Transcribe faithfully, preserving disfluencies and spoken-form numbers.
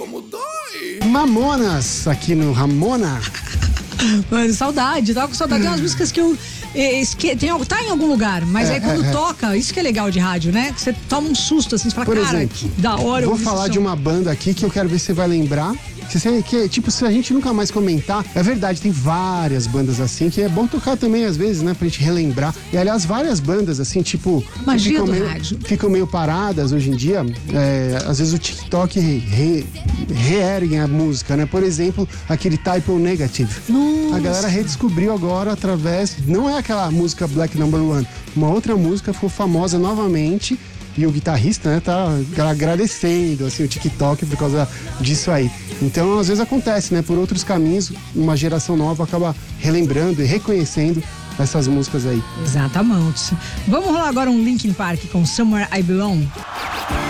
como dói. Mamonas, aqui no Ramona. Mano, saudade, tava com saudade. Tem umas músicas que eu. É, esque, tem, tá em algum lugar, mas É, aí quando é, é. toca, isso que é legal de rádio, né? Que você toma um susto assim, você fala, Por cara, exemplo, que da hora. vou eu falar de uma banda aqui que eu quero ver se você vai lembrar. Que, você- que, tipo, se a gente nunca mais comentar, é verdade, tem várias bandas assim, que é bom tocar também às vezes, né, pra gente relembrar. E aliás, várias bandas assim, tipo, que Magia ficam do meio, rádio. ficam meio paradas hoje em dia. É, às vezes o TikTok re, re, reergue a música, né? Por exemplo, aquele Type O Negative. Nossa. A galera redescobriu agora através, não é aquela música Black Number One, uma outra música ficou famosa novamente. E o guitarrista, né, tá agradecendo, assim, o TikTok por causa disso aí. Então, às vezes acontece, né, por outros caminhos, uma geração nova acaba relembrando e reconhecendo essas músicas aí. Exatamente. Vamos rolar agora um Linkin Park com Somewhere I Belong.